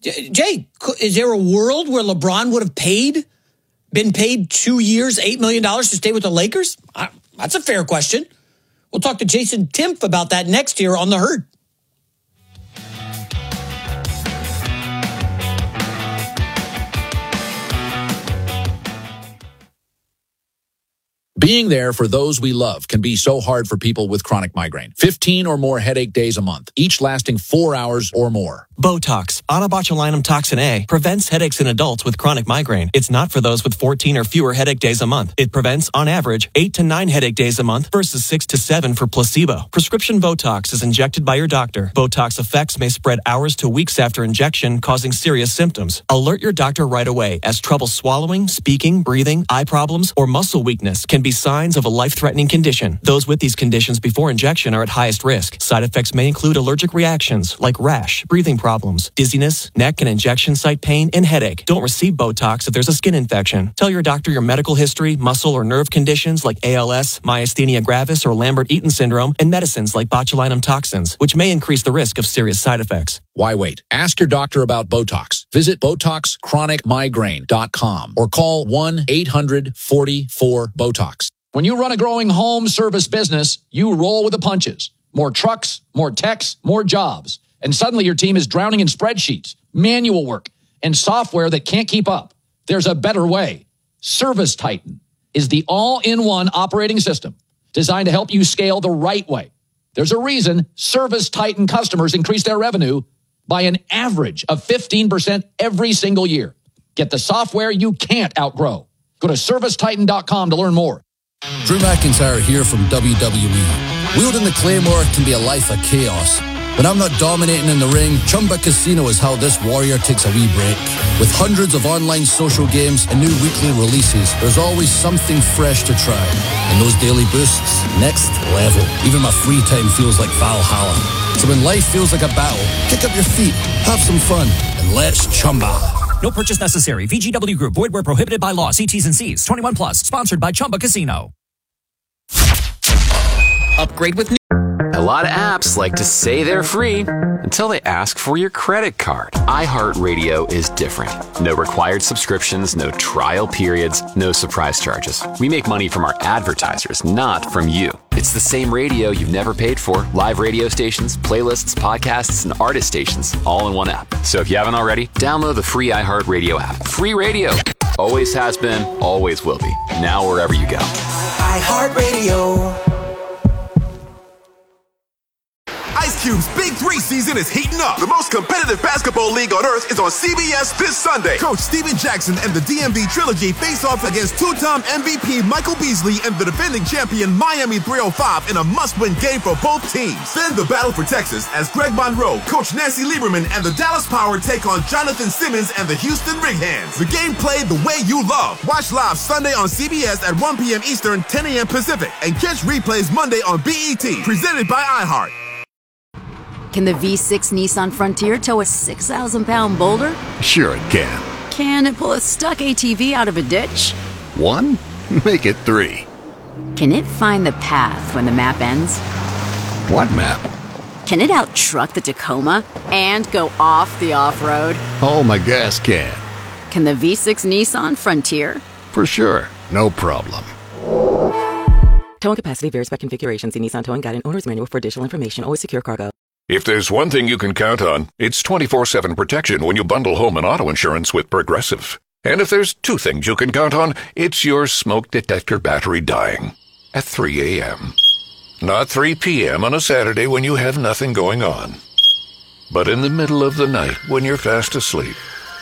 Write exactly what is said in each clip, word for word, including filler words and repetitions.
Jay, is there a world where LeBron would have paid, been paid two years, eight million dollars to stay with the Lakers? Uh, that's a fair question. We'll talk to Jason Timpf about that next year on The Herd. Being there for those we love can be so hard for people with chronic migraine. fifteen or more headache days a month, each lasting four hours or more. Botox, onabotulinum toxin A, prevents headaches in adults with chronic migraine. It's not for those with fourteen or fewer headache days a month. It prevents, on average, eight to nine headache days a month versus six to seven for placebo. Prescription Botox is injected by your doctor. Botox effects may spread hours to weeks after injection, causing serious symptoms. Alert your doctor right away, as trouble swallowing, speaking, breathing, eye problems, or muscle weakness can be signs of a life-threatening condition. Those with these conditions before injection are at highest risk. Side effects may include allergic reactions like rash, breathing problems, dizziness, neck and injection site pain, and headache. Don't receive Botox if there's a skin infection. Tell your doctor your medical history, muscle or nerve conditions like A L S, myasthenia gravis, or Lambert-Eaton syndrome, and medicines like botulinum toxins, which may increase the risk of serious side effects. Why wait? Ask your doctor about Botox. Visit Botox Chronic Migraine dot com or call one eight hundred forty-four BOTOX. When you run a growing home service business, you roll with the punches. More trucks, more techs, more jobs. And suddenly your team is drowning in spreadsheets, manual work, and software that can't keep up. There's a better way. ServiceTitan is the all-in-one operating system designed to help you scale the right way. There's a reason ServiceTitan customers increase their revenue by an average of fifteen percent every single year. Get the software you can't outgrow. Go to Service Titan dot com to learn more. Drew McIntyre here from W W E. Wielding the Claymore can be a life of chaos. When I'm not dominating in the ring, Chumba Casino is how this warrior takes a wee break. With hundreds of online social games and new weekly releases, there's always something fresh to try. And those daily boosts, next level. Even my free time feels like Valhalla. So when life feels like a battle, kick up your feet, have some fun, and let's Chumba. No purchase necessary. V G W Group. Void where prohibited by law. See T's and C's. twenty-one plus. Sponsored by Chumba Casino. Upgrade with new. A lot of apps like to say they're free until they ask for your credit card. iHeartRadio is different. No required subscriptions, no trial periods, no surprise charges. We make money from our advertisers, not from you. It's the same radio you've never paid for. Live radio stations, playlists, podcasts, and artist stations, all in one app. So if you haven't already, download the free iHeartRadio app. Free radio. Always has been, always will be. Now wherever you go. iHeartRadio. Ice Cube's Big Three season is heating up. The most competitive basketball league on earth is on C B S this Sunday. Coach Steven Jackson and the D M V Trilogy face off against two-time M V P Michael Beasley and the defending champion Miami three oh five in a must-win game for both teams. Then the battle for Texas as Greg Monroe, Coach Nancy Lieberman, and the Dallas Power take on Jonathan Simmons and the Houston Rig-Hands. The game played the way you love. Watch live Sunday on C B S at one p.m. Eastern, ten a.m. Pacific, and catch replays Monday on B E T. Presented by iHeart. Can the V six Nissan Frontier tow a six thousand pound boulder? Sure it can. Can it pull a stuck A T V out of a ditch? One? Make it three. Can it find the path when the map ends? What map? Can it out-truck the Tacoma and go off the off-road? Oh, my gas can. Can the V six Nissan Frontier? For sure. No problem. Towing capacity varies by configuration. See Nissan Towing Guide and Owner's Manual for additional information. Always secure cargo. If there's one thing you can count on, it's twenty-four seven protection when you bundle home and auto insurance with Progressive. And if there's two things you can count on, it's your smoke detector battery dying at three a.m. Not three p.m. on a Saturday when you have nothing going on, but in the middle of the night when you're fast asleep.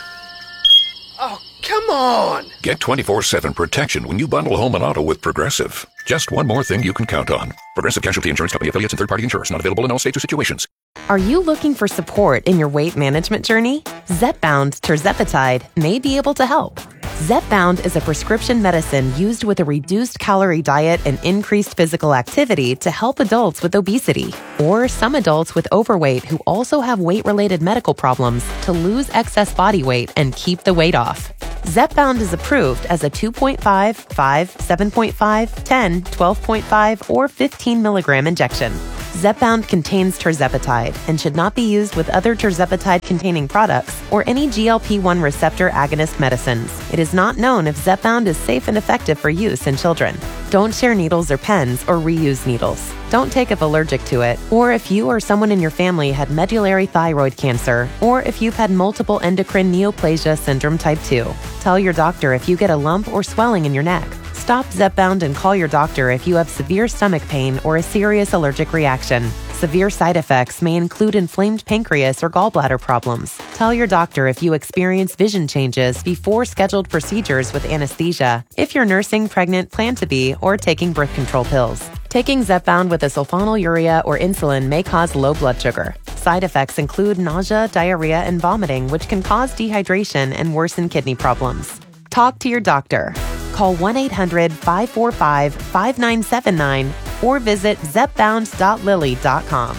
Oh, come on! Get twenty-four seven protection when you bundle home and auto with Progressive. Just one more thing you can count on. Progressive Casualty Insurance Company affiliates and third-party insurers. Not available in all states or situations. Are you looking for support in your weight management journey? Zepbound tirzepatide may be able to help. Zepbound is a prescription medicine used with a reduced calorie diet and increased physical activity to help adults with obesity or some adults with overweight who also have weight-related medical problems to lose excess body weight and keep the weight off. Zepbound is approved as a two point five, five, seven point five, ten, twelve point five, or fifteen milligram injection. Zepbound contains tirzepatide and should not be used with other tirzepatide-containing products or any G L P one receptor agonist medicines. It is not known if Zepbound is safe and effective for use in children. Don't share needles or pens or reuse needles. Don't take if allergic to it, or if you or someone in your family had medullary thyroid cancer, or if you've had multiple endocrine neoplasia syndrome type two. Tell your doctor if you get a lump or swelling in your neck. Stop Zepbound and call your doctor if you have severe stomach pain or a serious allergic reaction. Severe side effects may include inflamed pancreas or gallbladder problems. Tell your doctor if you experience vision changes before scheduled procedures with anesthesia, if you're nursing, pregnant, plan to be, or taking birth control pills. Taking Zepbound with a sulfonylurea or insulin may cause low blood sugar. Side effects include nausea, diarrhea, and vomiting, which can cause dehydration and worsen kidney problems. Talk to your doctor. Call one eight hundred five four five five nine seven nine or visit zepbound dot lilly dot com.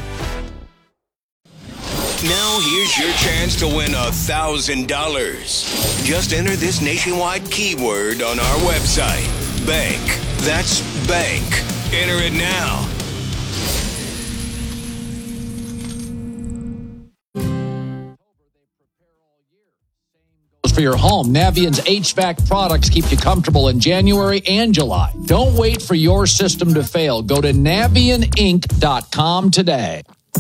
Now here's your chance to win one thousand dollars. Just enter this nationwide keyword on our website. Bank. That's bank. Enter it now. For your home, Navient's H V A C products keep you comfortable in January and July. Don't wait for your system to fail. Go to navient inc dot com today.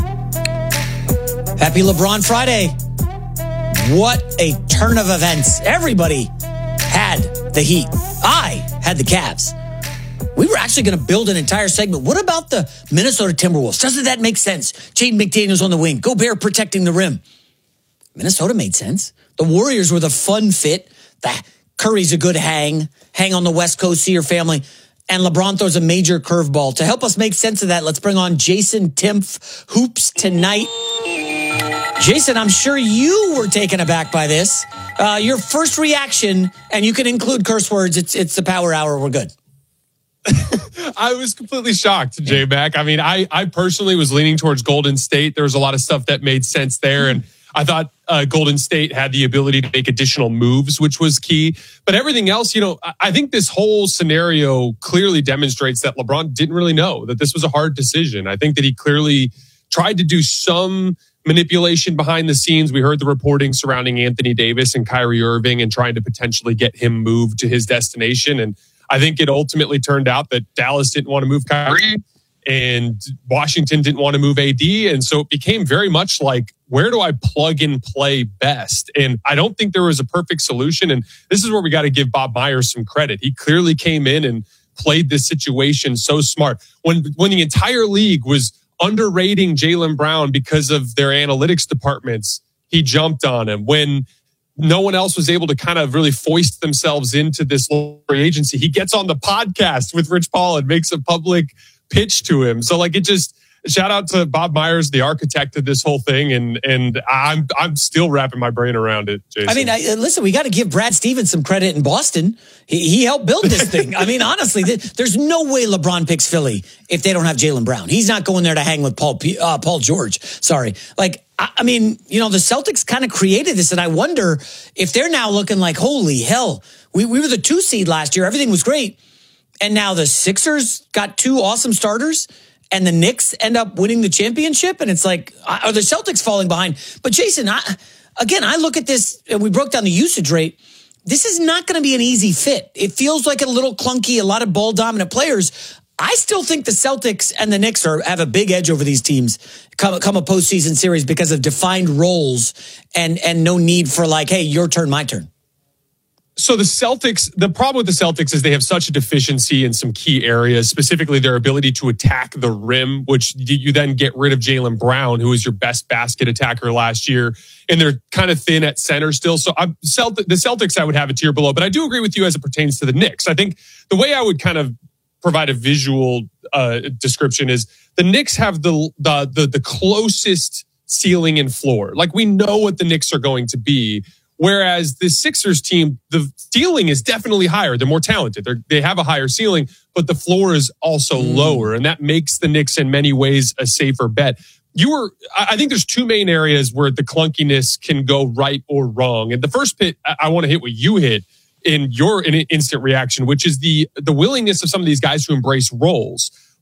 Happy LeBron Friday. What a turn of events. Everybody had the Heat. I had the Cavs. We were actually going to build an entire segment. What about the Minnesota Timberwolves? Doesn't that make sense? Jaden McDaniels on the wing. Gobert protecting the rim. Minnesota made sense. The Warriors were the fun fit. The Curry's a good hang. Hang on the West Coast, see your family. And LeBron throws a major curveball. To help us make sense of that, let's bring on Jason Timpf, Hoops Tonight. Jason, I'm sure you were taken aback by this. Uh, your first reaction, and you can include curse words, it's it's the power hour, we're good. I was completely shocked, J-Mac. I mean, I, I personally was leaning towards Golden State. There was a lot of stuff that made sense there, and I thought uh, Golden State had the ability to make additional moves, which was key. But everything else, you know, I think this whole scenario clearly demonstrates that LeBron didn't really know that this was a hard decision. I think that he clearly tried to do some manipulation behind the scenes. We heard the reporting surrounding Anthony Davis and Kyrie Irving and trying to potentially get him moved to his destination. And I think it ultimately turned out that Dallas didn't want to move Kyrie and Washington didn't want to move A D. And so it became very much like, where do I plug and play best? And I don't think there was a perfect solution. And this is where we got to give Bob Myers some credit. He clearly came in and played this situation so smart. When, when the entire league was underrating Jaylen Brown because of their analytics departments, he jumped on him. When no one else was able to kind of really foist themselves into this free agency, he gets on the podcast with Rich Paul and makes a public pitch to him. So like, it just, shout out to Bob Myers, the architect of this whole thing. And, and I'm, I'm still wrapping my brain around it, Jason. I mean, I, listen, we got to give Brad Stevens some credit in Boston. He, he helped build this thing. I mean, honestly, th- there's no way LeBron picks Philly if they don't have Jaylen Brown. He's not going there to hang with Paul, P- uh, Paul George. Sorry. Like, I, I mean, you know, the Celtics kind of created this, and I wonder if they're now looking like, holy hell, we, we were the two seed last year. Everything was great. And now the Sixers got two awesome starters, and the Knicks end up winning the championship. And it's like, are the Celtics falling behind? But Jason, I, again, I look at this, and we broke down the usage rate. This is not going to be an easy fit. It feels like a little clunky, a lot of ball dominant players. I still think the Celtics and the Knicks are have a big edge over these teams come, come a postseason series because of defined roles and, and no need for like, hey, your turn, my turn. So the Celtics, the problem with the Celtics is they have such a deficiency in some key areas, specifically their ability to attack the rim, which you then get rid of Jaylen Brown, who was your best basket attacker last year. And they're kind of thin at center still. So I'm Celt- the Celtics, I would have a tier below, but I do agree with you as it pertains to the Knicks. I think the way I would kind of provide a visual uh, description is the Knicks have the, the, the, the closest ceiling and floor. Like, we know what the Knicks are going to be. Whereas the Sixers team, the ceiling is definitely higher. They're more talented. They're, they have a higher ceiling, but the floor is also mm. lower. And that makes the Knicks in many ways a safer bet. You were, I think there's two main areas where the clunkiness can go right or wrong. And the first pit, I, I want to hit what you hit in your in instant reaction, which is the, the willingness of some of these guys to embrace roles. Like,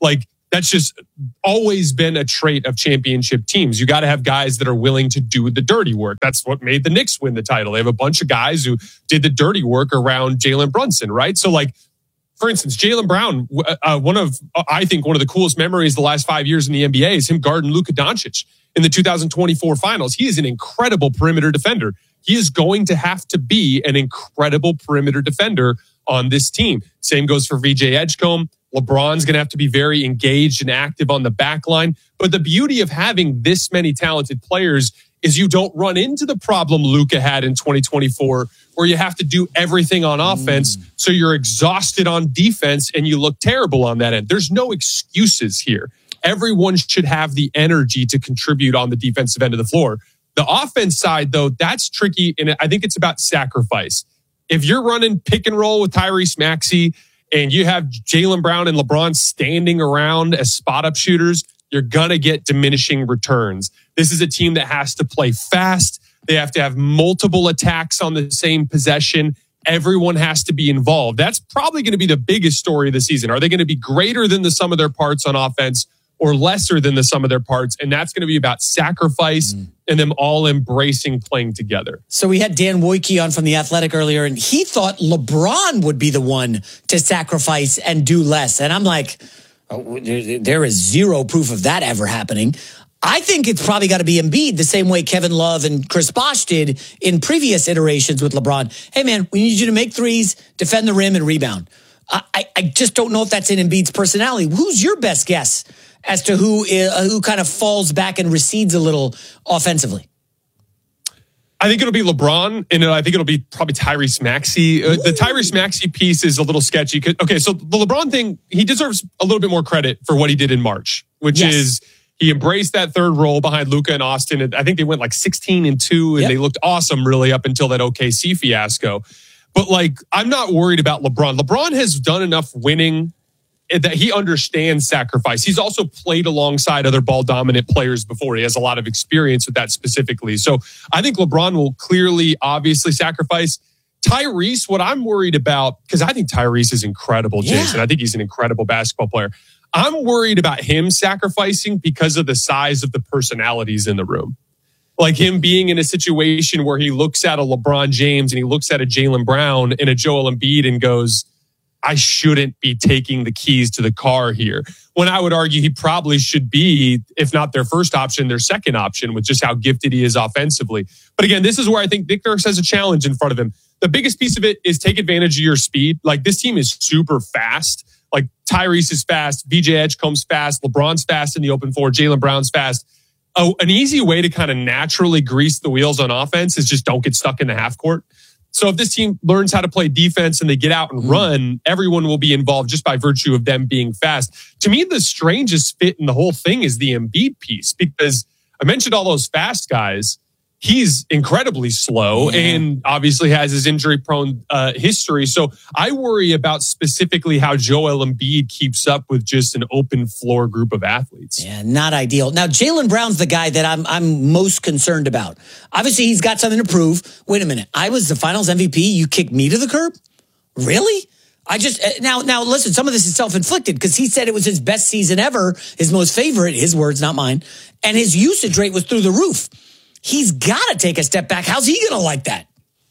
That's just always been a trait of championship teams. You got to have guys that are willing to do the dirty work. That's what made the Knicks win the title. They have a bunch of guys who did the dirty work around Jalen Brunson, right? So like, for instance, Jaylen Brown, uh, one of, I think one of the coolest memories the last five years in the N B A is him guarding Luka Doncic in the two thousand twenty-four finals. He is an incredible perimeter defender. He is going to have to be an incredible perimeter defender on this team. Same goes for V J Edgecombe. LeBron's going to have to be very engaged and active on the back line. But the beauty of having this many talented players is you don't run into the problem Luka had in twenty twenty-four, where you have to do everything on offense. Mm. So you're exhausted on defense and you look terrible on that end. There's no excuses here. Everyone should have the energy to contribute on the defensive end of the floor. The offense side, though, that's tricky. And I think it's about sacrifice. If you're running pick and roll with Tyrese Maxey and you have Jaylen Brown and LeBron standing around as spot up shooters, you're going to get diminishing returns. This is a team that has to play fast. They have to have multiple attacks on the same possession. Everyone has to be involved. That's probably going to be the biggest story of the season. Are they going to be greater than the sum of their parts on offense or lesser than the sum of their parts? And that's going to be about sacrifice mm. and them all embracing playing together. So we had Dan Wojcicki on from The Athletic earlier, and he thought LeBron would be the one to sacrifice and do less. And I'm like, oh, there is zero proof of that ever happening. I think it's probably got to be Embiid, the same way Kevin Love and Chris Bosh did in previous iterations with LeBron. Hey, man, we need you to make threes, defend the rim, and rebound. I, I, I just don't know if that's in Embiid's personality. Who's your best guess as to who uh, who kind of falls back and recedes a little offensively? I think it'll be LeBron, and I think it'll be probably Tyrese Maxey. Uh, the Tyrese Maxey piece is a little sketchy. Okay, so the LeBron thing, he deserves a little bit more credit for what he did in March, which yes. is he embraced that third role behind Luka and Austin. I think they went like sixteen and two, and yep. they looked awesome really up until that O K C fiasco. But like, I'm not worried about LeBron. LeBron has done enough winning that he understands sacrifice. He's also played alongside other ball dominant players before. He has a lot of experience with that specifically. So I think LeBron will clearly, obviously sacrifice. Tyrese, what I'm worried about, because I think Tyrese is incredible, yeah. Jason. I think he's an incredible basketball player. I'm worried about him sacrificing because of the size of the personalities in the room. Like him being in a situation where he looks at a LeBron James and he looks at a Jaylen Brown and a Joel Embiid and goes, I shouldn't be taking the keys to the car here. When I would argue he probably should be, if not their first option, their second option with just how gifted he is offensively. But again, this is where I think Nick Nurse has a challenge in front of him. The biggest piece of it is take advantage of your speed. Like this team is super fast. Like Tyrese is fast, V J Edgecombe's fast, LeBron's fast in the open floor, Jaylen Brown's fast. Oh, an easy way to kind of naturally grease the wheels on offense is just don't get stuck in the half court. So if this team learns how to play defense and they get out and run, everyone will be involved just by virtue of them being fast. To me, the strangest fit in the whole thing is the Embiid piece, because I mentioned all those fast guys. He's incredibly slow yeah. and obviously has his injury-prone uh, history. So I worry about specifically how Joel Embiid keeps up with just an open floor group of athletes. Yeah, not ideal. Now, Jaylen Brown's the guy that I'm I'm most concerned about. Obviously, he's got something to prove. Wait a minute. I was the Finals M V P. You kicked me to the curb? Really? I just now now listen. Some of this is self-inflicted because he said it was his best season ever, his most favorite. His words, not mine. And his usage rate was through the roof. He's got to take a step back. How's he going to like that?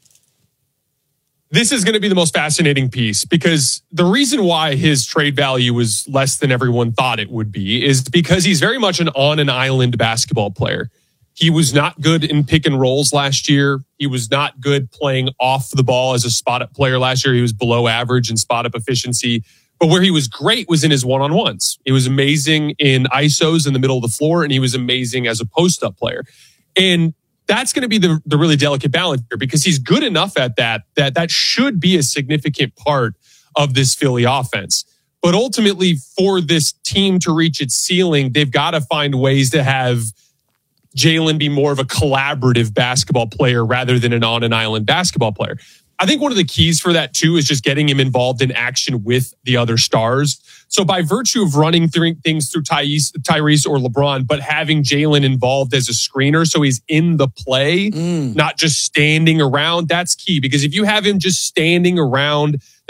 This is going to be the most fascinating piece, because the reason why his trade value was less than everyone thought it would be is because he's very much an on an island basketball player. He was not good in pick and rolls last year. He was not good playing off the ball as a spot up player last year. He was below average in spot up efficiency. But where he was great was in his one-on-ones. He was amazing in I S Os in the middle of the floor, and he was amazing as a post-up player. And that's going to be the, the really delicate balance here, because he's good enough at that, that that should be a significant part of this Philly offense. But ultimately, for this team to reach its ceiling, they've got to find ways to have Jaylen be more of a collaborative basketball player rather than an on-an-island basketball player. I think one of the keys for that, too, is just getting him involved in action with the other stars. So by virtue of running through things through Tyrese, Tyrese or LeBron, but having Jaylen involved as a screener so he's in the play, mm. not just standing around, that's key. Because if you have him just standing around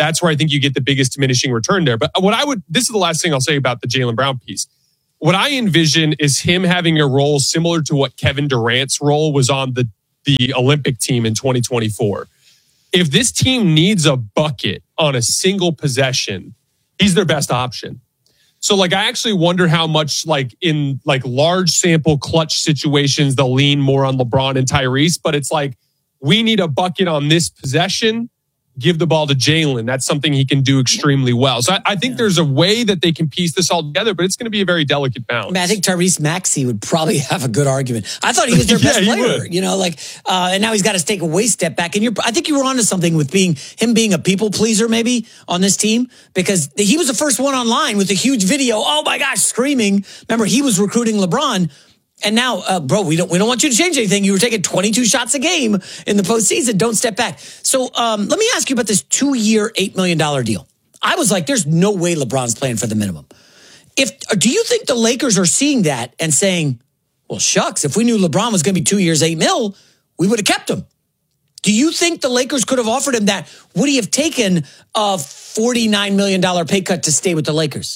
that's where I think you get the biggest diminishing return there. But what I would, this is the last thing I'll say about the Jaylen Brown piece. What I envision is him having a role similar to what Kevin Durant's role was on the, the Olympic team in twenty twenty-four. If this team needs a bucket on a single possession, he's their best option. So like, I actually wonder how much like in like large sample clutch situations, they'll lean more on LeBron and Tyrese, but it's like, we need a bucket on this possession. Give the ball to Jaylen. That's something he can do extremely well. So I, I think yeah. there's a way that they can piece this all together, but it's going to be a very delicate balance. I, mean, I think Tyrese Maxey would probably have a good argument. I thought he was their yeah, best player, would. you know, like, uh, and now he's got to take a way step back. And you're, I think you were onto something with being him being a people pleaser maybe on this team, because he was the first one online with a huge video. Oh my gosh, screaming. Remember, he was recruiting LeBron. And now, uh, bro, we don't we don't want you to change anything. You were taking twenty-two shots a game in the postseason. Don't step back. So um, let me ask you about this two-year, eight million dollars deal. I was like, there's no way LeBron's playing for the minimum. If do you think the Lakers are seeing that and saying, well, shucks, if we knew LeBron was going to be two years, eight mil, we would have kept him? Do you think the Lakers could have offered him that? Would he have taken a forty-nine million dollars pay cut to stay with the Lakers?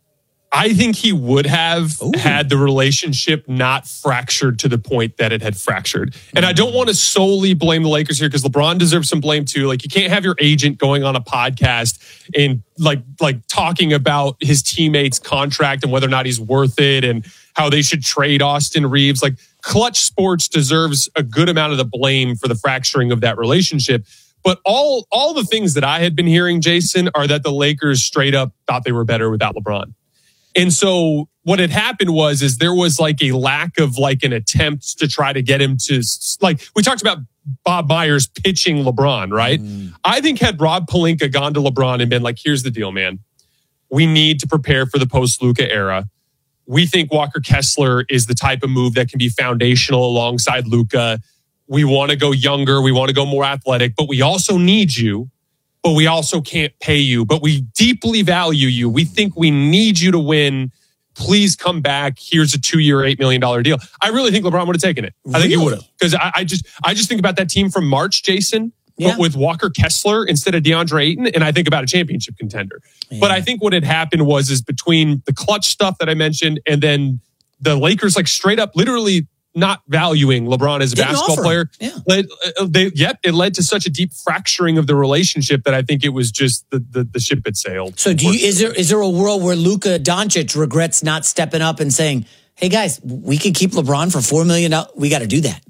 I think he would have Ooh. had the relationship not fractured to the point that it had fractured. And I don't want to solely blame the Lakers here because LeBron deserves some blame too. Like, you can't have your agent going on a podcast and like like talking about his teammates' contract and whether or not he's worth it and how they should trade Austin Reeves. Like, Clutch Sports deserves a good amount of the blame for the fracturing of that relationship. But all all the things that I had been hearing, Jason, are that the Lakers straight up thought they were better without LeBron. And so what had happened was, is there was like a lack of like an attempt to try to get him to, like, we talked about Bob Myers pitching LeBron, right? Mm. I think had Rob Pelinka gone to LeBron and been like, here's the deal, man. We need to prepare for the post-Luka era. We think Walker Kessler is the type of move that can be foundational alongside Luka. We want to go younger. We want to go more athletic, but we also need you. But we also can't pay you, but we deeply value you. We think we need you to win. Please come back. Here's a two-year, eight million dollars deal. I really think LeBron would have taken it. I think really? he would have. Because I, I just I just think about that team from March, Jason, yeah. but with Walker Kessler instead of DeAndre Ayton, and I think about a championship contender. Yeah. But I think what had happened was, is between the Clutch stuff that I mentioned and then the Lakers, like, straight up, literally not valuing LeBron as a Didn't basketball offer. player. Yeah. Led, uh, they, yep, it led to such a deep fracturing of the relationship that I think it was just the the, the ship had sailed. So do you, is there is there a world where Luka Doncic regrets not stepping up and saying, hey guys, we can keep LeBron for four million dollars. We got to do that.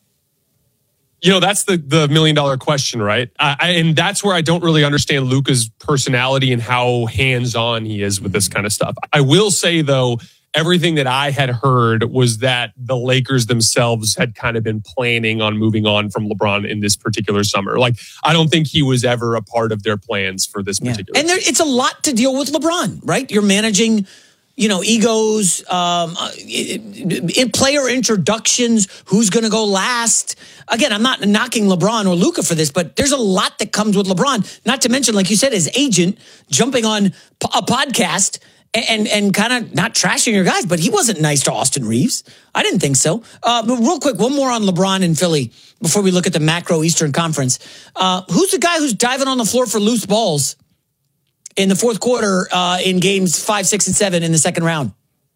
You know, that's the, the million dollar question, right? I, I, and that's where I don't really understand Luka's personality and how hands-on he is with this kind of stuff. I will say, though, everything that I had heard was that the Lakers themselves had kind of been planning on moving on from LeBron in this particular summer. Like, I don't think he was ever a part of their plans for this particular yeah. And there, it's a lot to deal with LeBron, right? You're managing, you know, egos, um, in player introductions, who's going to go last. Again, I'm not knocking LeBron or Luka for this, but there's a lot that comes with LeBron. Not to mention, like you said, his agent jumping on a podcast and and kind of not trashing your guys, but he wasn't nice to Austin Reeves. I didn't think so. Uh, but real quick, one more on LeBron in Philly before we look at the macro Eastern Conference. Uh, who's the guy who's diving on the floor for loose balls in the fourth quarter uh, in games five, six, and seven in the second round?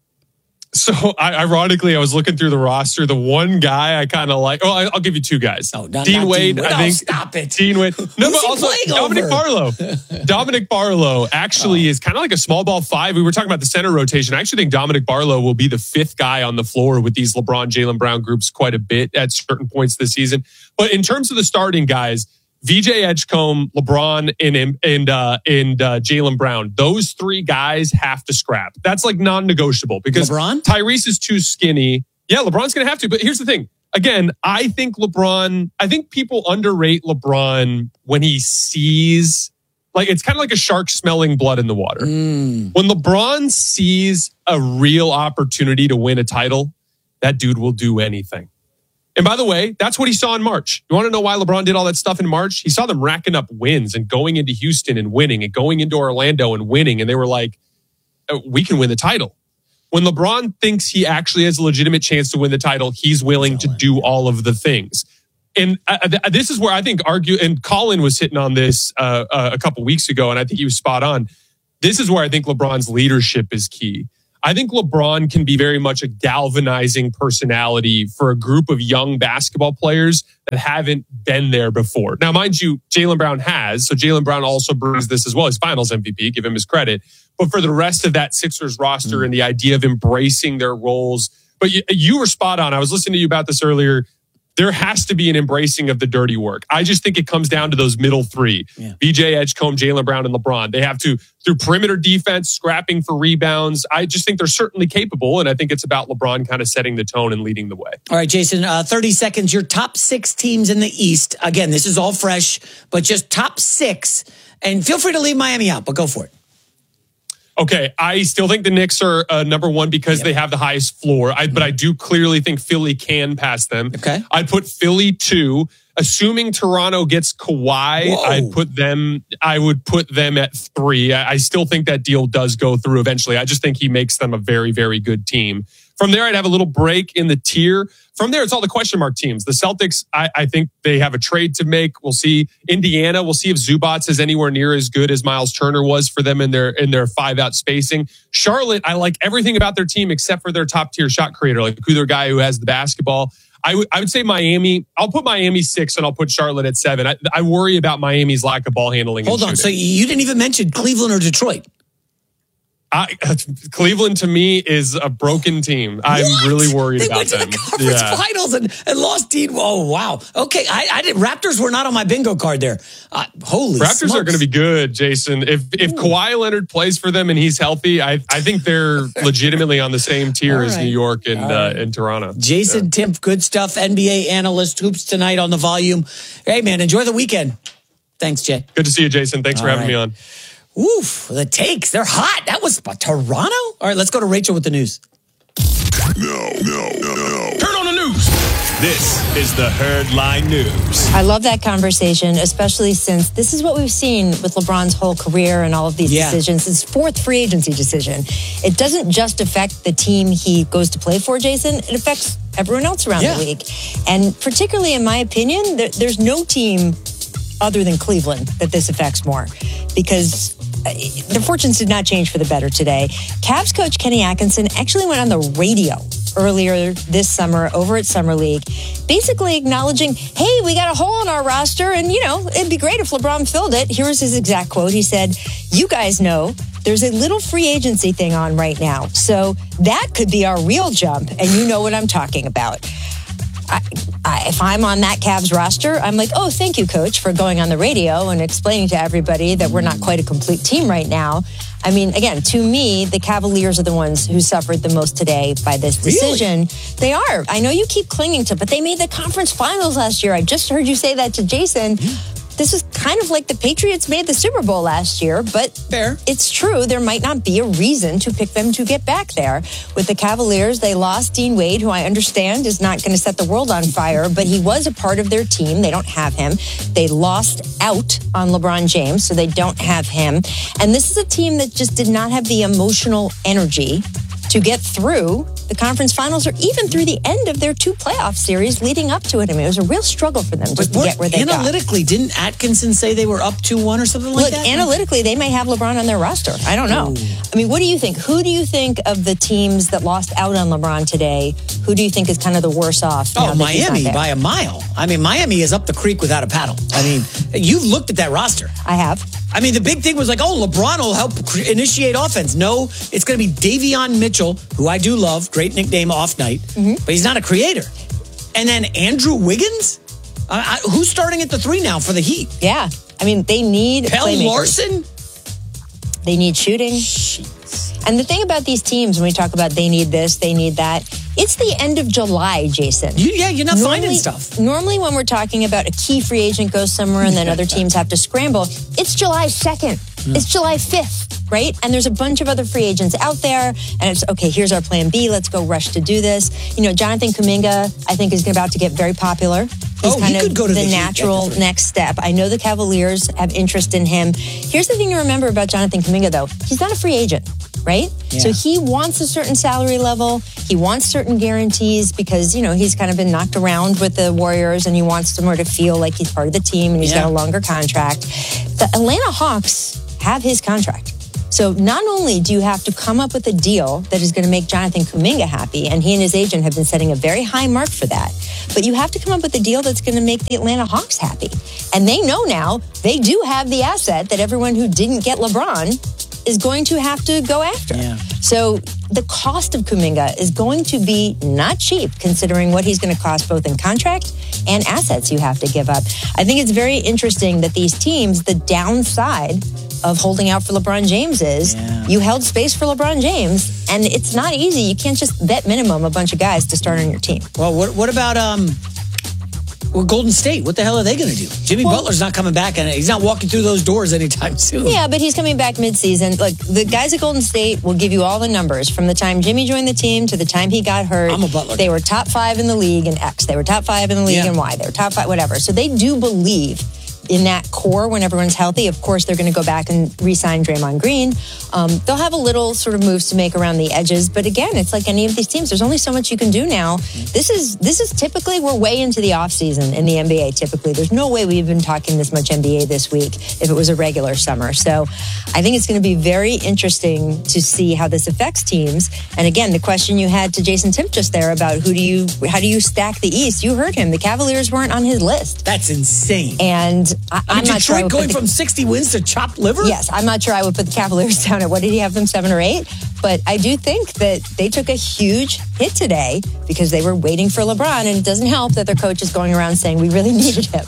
So, I, ironically, I was looking through the roster. The one guy I kind of like, oh, I, I'll give you two guys. Oh, not, Dean not Wade, Dean Wade. I oh, think. Stop it. Dean Wade. No, but also Dominic over? Barlow. Dominic Barlow actually oh. is kind of like a small ball five. We were talking about the center rotation. I actually think Dominic Barlow will be the fifth guy on the floor with these LeBron, Jaylen Brown groups quite a bit at certain points this season. But in terms of the starting guys, V J Edgecombe, LeBron, and and uh, and uh, Jaylen Brown. Those three guys have to scrap. That's like non-negotiable because LeBron? Tyrese is too skinny. Yeah, LeBron's going to have to. But here's the thing. Again, I think LeBron. I think people underrate LeBron when he sees, like, it's kind of like a shark smelling blood in the water. Mm. When LeBron sees a real opportunity to win a title, that dude will do anything. And by the way, that's what he saw in March. You want to know why LeBron did all that stuff in March? He saw them racking up wins and going into Houston and winning and going into Orlando and winning. And they were like, we can win the title. When LeBron thinks he actually has a legitimate chance to win the title, he's willing to do all of the things. and uh, th- this is where I think argue, and Colin was hitting on this uh, uh, a couple weeks ago, and I think he was spot on. This is where I think LeBron's leadership is key. I think LeBron can be very much a galvanizing personality for a group of young basketball players that haven't been there before. Now, mind you, Jaylen Brown has, so Jaylen Brown also brings this as well. He's Finals M V P, give him his credit. But for the rest of that Sixers roster mm. and the idea of embracing their roles, but you, you were spot on. I was listening to you about this earlier. There has to be an embracing of the dirty work. I just think it comes down to those middle three. Yeah. B J, Edgecombe, Jaylen Brown, and LeBron. They have to, through perimeter defense, scrapping for rebounds. I just think they're certainly capable, and I think it's about LeBron kind of setting the tone and leading the way. All right, Jason, uh, thirty seconds. Your top six teams in the East. Again, this is all fresh, but just top six. And feel free to leave Miami out, but go for it. Okay, I still think the Knicks are uh, number one because yep. they have the highest floor. I, but I do clearly think Philly can pass them. Okay, I'd put Philly two. Assuming Toronto gets Kawhi, Whoa. I'd put them. I would put them at three. I, I still think that deal does go through eventually. I just think he makes them a very, very good team. From there, I'd have a little break in the tier. From there, it's all the question mark teams. The Celtics, I, I think they have a trade to make. We'll see. Indiana, we'll see if Zubats is anywhere near as good as Miles Turner was for them in their in their five out spacing. Charlotte, I like everything about their team except for their top tier shot creator, like who their guy who has the basketball. I would I would say Miami. I'll put Miami six and I'll put Charlotte at seven. I, I worry about Miami's lack of ball handling. Hold on. So you didn't even mention Cleveland or Detroit. I, Cleveland to me is a broken team. I'm what? really worried they about them. They went to the conference yeah. finals and, and lost Dean. Oh, wow. Okay. I, I did. Raptors were not on my bingo card there. Uh, holy Raptors smokes. are going to be good, Jason. If if Ooh. Kawhi Leonard plays for them and he's healthy, I, I think they're legitimately on the same tier right. as New York and, right. uh, and Toronto. Jason yeah. Timpf, good stuff. N B A analyst, Hoops Tonight on the Volume. Hey, man, enjoy the weekend. Thanks, Jay. Good to see you, Jason. Thanks All for having right. me on. Oof, the takes. They're hot. That was Toronto? All right, let's go to Rachel with the news. No, no, no, no. Turn on the news. This is the Herdline News. I love that conversation, especially since this is what we've seen with LeBron's whole career and all of these yeah. decisions. His fourth free agency decision. It doesn't just affect the team he goes to play for, Jason. It affects everyone else around yeah. the league. And particularly, in my opinion, there, there's no team other than Cleveland that this affects more, because their fortunes did not change for the better today. Cavs coach Kenny Atkinson actually went on the radio earlier this summer over at Summer League, basically acknowledging, hey, we got a hole in our roster, and, you know, it'd be great if LeBron filled it. Here's his exact quote. He said, you guys know there's a little free agency thing on right now, so that could be our real jump, and you know what I'm talking about. I, I, if I'm on that Cavs roster, I'm like, oh, thank you, coach, for going on the radio and explaining to everybody that we're not quite a complete team right now. I mean, again, to me, the Cavaliers are the ones who suffered the most today by this decision. Really? They are. I know you keep clinging to, but they made the conference finals last year. I just heard you say that to Jason. This is kind of like the Patriots made the Super Bowl last year, but Fair. It's true. There might not be a reason to pick them to get back there. With the Cavaliers, they lost Dean Wade, who I understand is not going to set the world on fire, but he was a part of their team. They don't have him. They lost out on LeBron James, so they don't have him. And this is a team that just did not have the emotional energy to get through the conference finals or even through the end of their two playoff series leading up to it. I mean, it was a real struggle for them just to get where they got. Analytically, didn't Atkinson say they were up two one or something like Look, that? Analytically, they may have LeBron on their roster. I don't know. Ooh. I mean, what do you think? Who do you think of the teams that lost out on LeBron today? Who do you think is kind of the worse off? Oh, Miami by a mile. I mean, Miami is up the creek without a paddle. I mean, you've looked at that roster. I have. I mean, the big thing was like, oh, LeBron will help initiate offense. No, it's going to be Davion Mitchell, who I do love. Great nickname, Off Night. Mm-hmm. But he's not a creator. And then Andrew Wiggins? Uh, I, who's starting at the three now for the Heat? Yeah. I mean, they need Pell playmakers. Larson? They need shooting. Jeez. And the thing about these teams, when we talk about they need this, they need that, it's the end of July, Jason. You, yeah, you're not normally, finding stuff. Normally when we're talking about a key free agent goes somewhere and then other teams have to scramble, it's July second. Mm. It's July fifth, right? And there's a bunch of other free agents out there. And it's, okay, here's our plan B. Let's go rush to do this. You know, Jonathan Kuminga, I think, is about to get very popular. He's oh, kind he of could go to the, the natural next step. I know the Cavaliers have interest in him. Here's the thing to remember about Jonathan Kuminga, though. He's not a free agent, right? So he wants a certain salary level. He wants certain guarantees because, you know, he's kind of been knocked around with the Warriors and he wants somewhere to feel like he's part of the team and he's Yeah. got a longer contract. The Atlanta Hawks have his contract. So not only do you have to come up with a deal that is going to make Jonathan Kuminga happy, and he and his agent have been setting a very high mark for that, but you have to come up with a deal that's going to make the Atlanta Hawks happy. And they know now they do have the asset that everyone who didn't get LeBron is going to have to go after. Yeah. So the cost of Kuminga is going to be not cheap considering what he's going to cost both in contract and assets you have to give up. I think it's very interesting that these teams, the downside of holding out for LeBron James is Yeah. you held space for LeBron James, and it's not easy. You can't just vet minimum a bunch of guys to start on your team. Well, what, what about um, well, Golden State? What the hell are they going to do? Jimmy Well- Butler's not coming back, and he's not walking through those doors anytime soon. Yeah, but he's coming back mid-season. Look, the guys at Golden State will give you all the numbers from the time Jimmy joined the team to the time he got hurt. I'm a Butler They guy. were top five in the league in X. They were top five in the league Yeah. in Y. They were top five, whatever. So they do believe in that core when everyone's healthy. Of course, they're going to go back and re-sign Draymond Green. Um, they'll have a little sort of moves to make around the edges. But again, it's like any of these teams. There's only so much you can do now. This is this is typically, we're way into the offseason in the N B A typically. There's no way we've been talking this much N B A this week if it was a regular summer. So I think it's going to be very interesting to see how this affects teams. And again, the question you had to Jason Timp just there about who do you, how do you stack the East? You heard him. The Cavaliers weren't on his list. That's insane. And I, I mean, I'm not sure I Detroit would going put the, from sixty wins to chopped liver? Yes, I'm not sure I would put the Cavaliers down at, what did he have them, seven or eight? But I do think that they took a huge hit today because they were waiting for LeBron, and it doesn't help that their coach is going around saying we really needed him.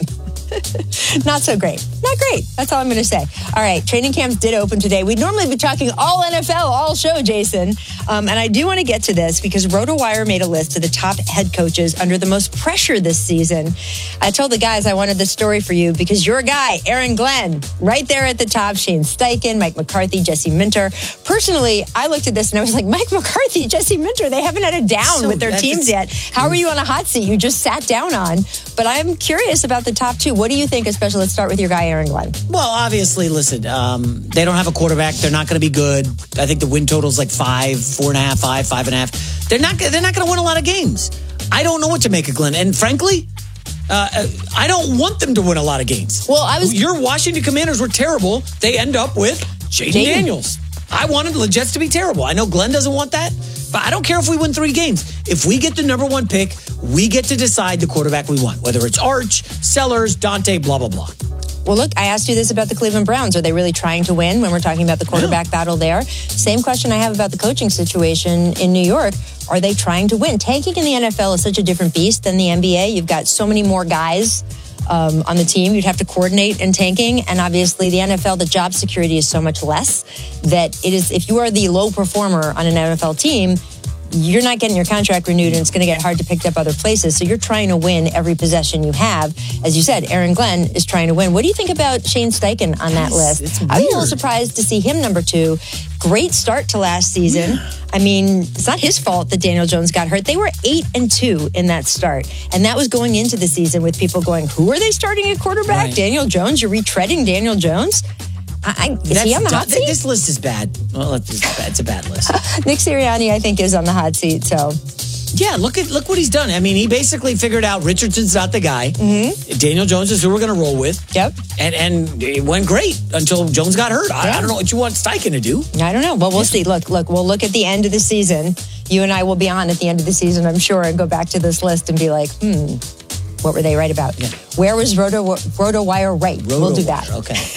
Not so great. Not great. That's all I'm going to say. All right, training camps did open today. We'd normally be talking all N F L, all show, Jason. Um, and I do want to get to this because RotoWire made a list of the top head coaches under the most pressure this season. I told the guys I wanted this story for you because your guy, Aaron Glenn, right there at the top, Shane Steichen, Mike McCarthy, Jesse Minter. Personally, I looked at this and I was like, Mike McCarthy, Jesse Minter, they haven't had a down So with their that's- teams yet. How are you on a hot seat you just sat down on? But I'm curious about the top two. What do you think, especially, let's start with your guy, Aaron Glenn. Well, obviously, listen, um, they don't have a quarterback. They're not going to be good. I think the win total's like five, four and a half, five, five and a half. They're not. They're not going to win a lot of games. I don't know what to make of Glenn, and frankly, uh, I don't want them to win a lot of games. Well, I was. Your Washington Commanders were terrible. They end up with Jaden Jayden. Daniels. I wanted the Jets to be terrible. I know Glenn doesn't want that, but I don't care if we win three games. If we get the number one pick, we get to decide the quarterback we want, whether it's Arch, Sellers, Dante, blah, blah, blah. Well, look, I asked you this about the Cleveland Browns. Are they really trying to win when we're talking about the quarterback battle there? Same question I have about the coaching situation in New York. Are they trying to win? Tanking in the N F L is such a different beast than the N B A. You've got so many more guys um, on the team. You'd have to coordinate in tanking. And obviously, the N F L, the job security is so much less that it is, if you are the low performer on an N F L team, you're not getting your contract renewed and it's going to get hard to pick up other places. So you're trying to win every possession you have. As you said, Aaron Glenn is trying to win. What do you think about Shane Steichen on that list? It's I was a little weird. surprised to see him number two. Great start to last season. I mean, it's not his fault that Daniel Jones got hurt. They were eight and two in that start. And that was going into the season with people going, who are they starting at quarterback? Right. Daniel Jones? You're retreading Daniel Jones? I, I, is That's he on the hot du- seat? This list is bad. Well, it's bad. It's a bad list. Nick Sirianni, I think, is on the hot seat. So Yeah, look at look what he's done. I mean, he basically figured out Richardson's not the guy. Mm-hmm. Daniel Jones is who we're going to roll with. Yep. And and it went great until Jones got hurt. I, Yeah. I don't know what you want Steichen to do. I don't know. Well, we'll see. Look, look, we'll look at the end of the season. You and I will be on at the end of the season, I'm sure, and go back to this list and be like, hmm, what were they right about? Yeah. Where was Roto RotoWire right? we'll do that.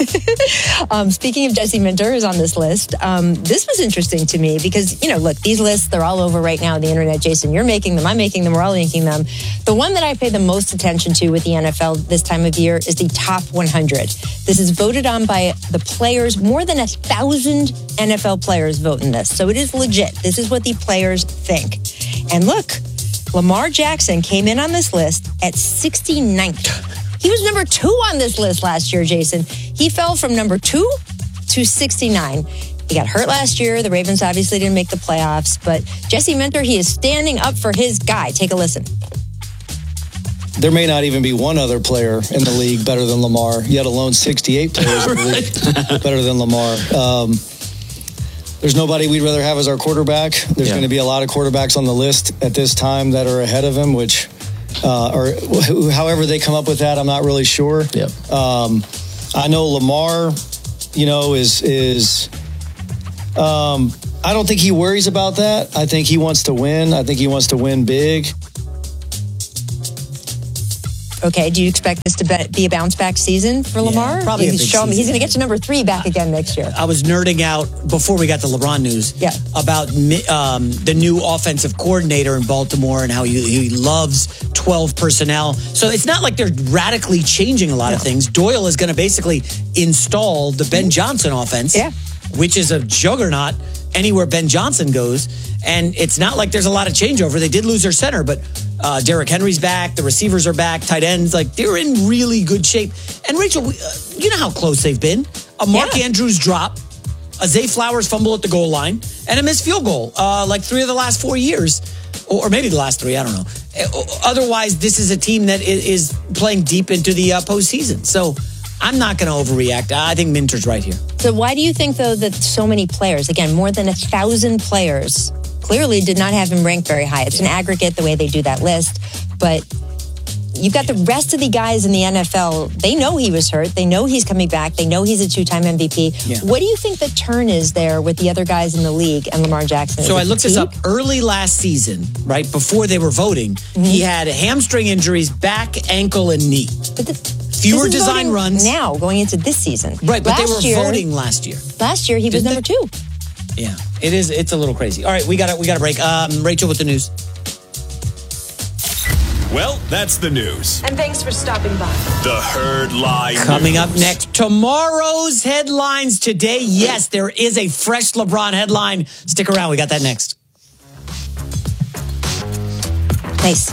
Okay. Um, speaking of Jesse Minter, who's on this list, um, this was interesting to me because, you know, look, these lists, they're all over right now on the internet. Jason, you're making them. I'm making them. We're all making them. The one that I pay the most attention to with the N F L this time of year is the top one hundred. This is voted on by the players. More than a thousand N F L players vote in this. So it is legit. This is what the players think. And look, Lamar Jackson came in on this list at sixty-ninth. He was number two on this list last year, Jason. He fell from number two to sixty-nine. He got hurt last year. The Ravens obviously didn't make the playoffs. But Jesse Minter, he is standing up for his guy. Take a listen. There may not even be one other player in the league better than Lamar, yet alone sixty-eight players in the league better than Lamar. Um, there's nobody we'd rather have as our quarterback. There's Yeah. going to be a lot of quarterbacks on the list at this time that are ahead of him, which, uh, or wh- however they come up with that, I'm not really sure. Yep. Um, I know Lamar, you know, is is. Um, I don't think he worries about that. I think he wants to win. I think he wants to win big. Okay, do you expect this to be- be a bounce back season for Lamar? probably a he's big show him, he's season. going to get to number three back again next year. I was nerding out before we got the LeBron news Yeah. about mi- um, the new offensive coordinator in Baltimore and how he, he loves twelve personnel. So it's not like they're radically changing a lot of things. Doyle is going to basically install the Ben Johnson offense, Yeah. which is a juggernaut anywhere Ben Johnson goes. And it's not like there's a lot of changeover. They did lose their center, but uh, Derrick Henry's back. The receivers are back. Tight ends, like they're in really good shape. And Rachel, we- uh, you know how close they've been. A Mark Yeah. Andrews drop, a Zay Flowers fumble at the goal line, and a missed field goal. Uh, like three of the last four years, or, or maybe the last three. I don't know. Uh, Otherwise, this is a team that i- is playing deep into the uh, postseason. So I'm not going to overreact. I think Minter's right here. So why do you think, though, that so many players, again, more than a thousand players, clearly did not have him ranked very high? It's an aggregate the way they do that list. But you've got the rest of the guys in the N F L. They know he was hurt. They know he's coming back. They know he's a two-time M V P. Yeah. What do you think the turn is there with the other guys in the league and Lamar Jackson? Is So it I looked this fatigue? up early last season, right before they were voting. He had hamstring injuries, back, ankle, and knee. But the, Fewer this is design voting runs. now going into this season. Right, but last they were year, voting last year. Last year he was Didn't number two. Yeah, it is. It's a little crazy. All right, we got to we got to break. Um, Rachel with the news. Well, that's the news. And thanks for stopping by. The Herd Line Coming up News. next, tomorrow's headlines today. Yes, there is a fresh LeBron headline. Stick around. We got that next. Nice.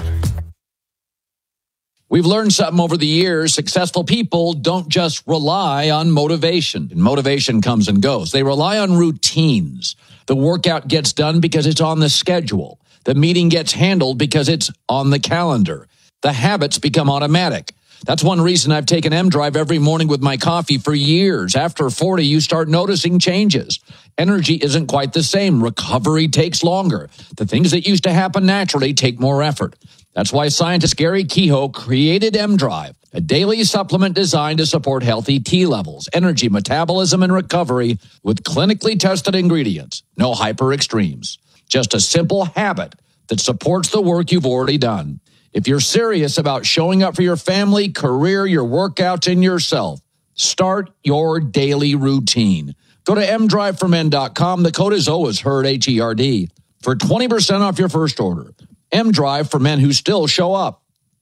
We've learned something over the years. Successful people don't just rely on motivation. And motivation comes and goes. They rely on routines. The workout gets done because it's on the schedule. The meeting gets handled because it's on the calendar. The habits become automatic. That's one reason I've taken M-Drive every morning with my coffee for years. After forty, you start noticing changes. Energy isn't quite the same. Recovery takes longer. The things that used to happen naturally take more effort. That's why scientist Gary Kehoe created M-Drive, a daily supplement designed to support healthy T levels, energy, metabolism, and recovery with clinically tested ingredients. No hyper extremes. Just a simple habit that supports the work you've already done. If you're serious about showing up for your family, career, your workouts, and yourself, start your daily routine. Go to m drive for men dot com. The code is always HERD, H E R D, for twenty percent off your first order. M-Drive for men who still show up.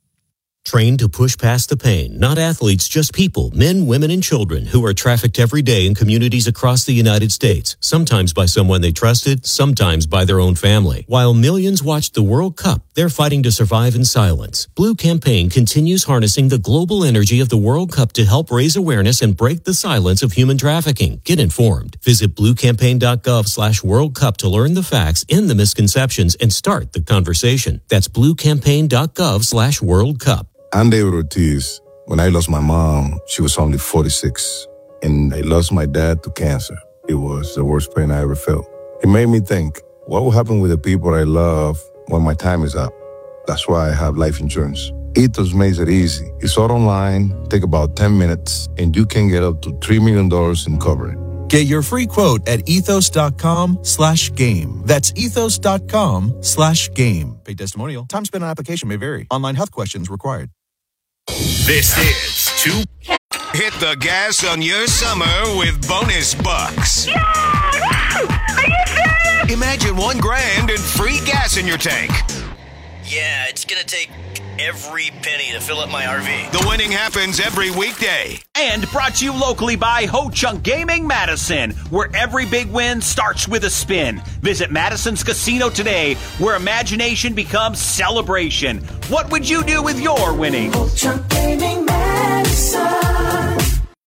Trained to push past the pain, not athletes, just people, men, women, and children who are trafficked every day in communities across the United States, sometimes by someone they trusted, sometimes by their own family. While millions watched the World Cup, they're fighting to survive in silence. Blue Campaign continues harnessing the global energy of the World Cup to help raise awareness and break the silence of human trafficking. Get informed. Visit blue campaign dot gov slash World Cup to learn the facts and the misconceptions and start the conversation. That's blue campaign dot gov slash World Cup. I'm David Ortiz. When I lost my mom, she was only forty-six. And I lost my dad to cancer. It was the worst pain I ever felt. It made me think, what will happen with the people I love when my time is up? That's why I have life insurance. Ethos makes it easy. It's all online, take about ten minutes, and you can get up to three million dollars in coverage. Get your free quote at ethos.com slash game. That's ethos.com slash game. Paid testimonial. Time spent on application may vary. Online health questions required. This is two. Hit the gas on your summer with bonus bucks. Imagine one grand and free gas in your tank. Yeah, it's gonna take every penny to fill up my R V. The winning happens every weekday. And brought to you locally by Ho Chunk Gaming Madison, where every big win starts with a spin. Visit Madison's Casino today, where imagination becomes celebration. What would you do with your winnings? Ho Chunk Gaming Madison.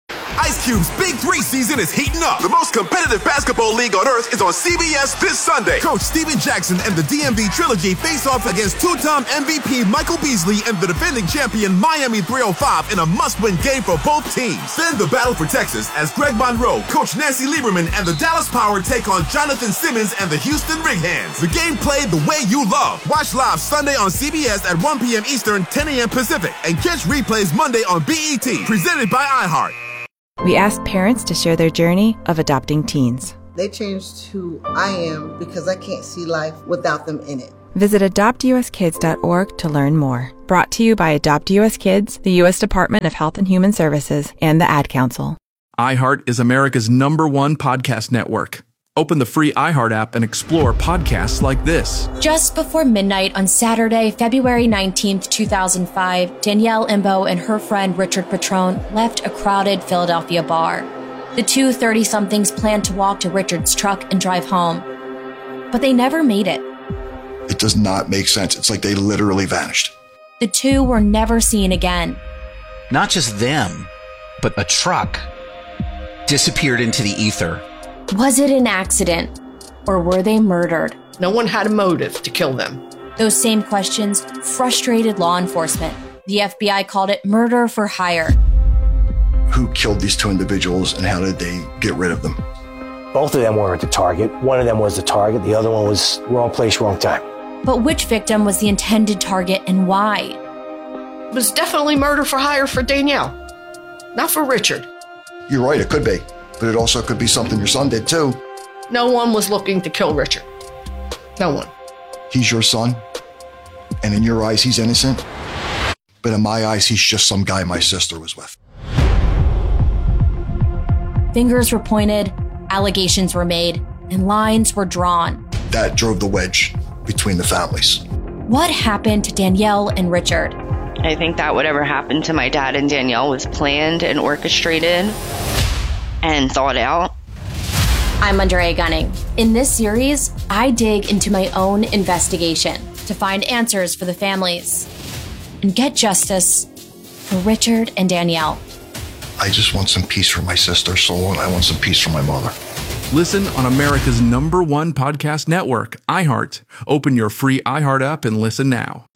Ice Cube's Big Three season is heating up. The most competitive basketball league on earth is on C B S this Sunday. Coach Steven Jackson and the D M V Trilogy face off against two-time M V P Michael Beasley and the defending champion Miami three oh five in a must-win game for both teams. Then the battle for Texas as Greg Monroe, Coach Nancy Lieberman, and the Dallas Power take on Jonathan Simmons and the Houston Rig Hands. The game played the way you love. Watch live Sunday on C B S at one p.m. Eastern, ten a.m. Pacific, and catch replays Monday on B E T. Presented by iHeart. We asked parents to share their journey of adopting teens. They changed who I am because I can't see life without them in it. Visit adopt u s kids dot org to learn more. Brought to you by Adopt U S Kids, the U S Department of Health and Human Services, and the Ad Council. iHeart is America's number one podcast network. Open the free iHeart app and explore podcasts like this. Just before midnight on Saturday, February nineteenth, two thousand five, Danielle Imbo and her friend Richard Petrone left a crowded Philadelphia bar. The two thirty-somethings planned to walk to Richard's truck and drive home, but they never made it. It does not make sense. It's like they literally vanished. The two were never seen again. Not just them, but a truck disappeared into the ether. Was it an accident, or were they murdered? No one had a motive to kill them. Those same questions frustrated law enforcement. The F B I called it murder for hire. Who killed these two individuals and how did they get rid of them? Both of them weren't the target. One of them was the target. The other one was wrong place, wrong time. But which victim was the intended target and why? It was definitely murder for hire for Danielle, not for Richard. You're right, it could be. But it also could be something your son did too. No one was looking to kill Richard. No one. He's your son, and in your eyes, he's innocent. But in my eyes, he's just some guy my sister was with. Fingers were pointed, allegations were made, and lines were drawn. That drove the wedge between the families. What happened to Danielle and Richard? I think that whatever happened to my dad and Danielle was planned and orchestrated and thought out. I'm Andrea Gunning. In this series, I dig into my own investigation to find answers for the families and get justice for Richard and Danielle. I just want some peace for my sister's soul, and I want some peace for my mother. Listen on America's number one podcast network, iHeart. Open your free iHeart app and listen now.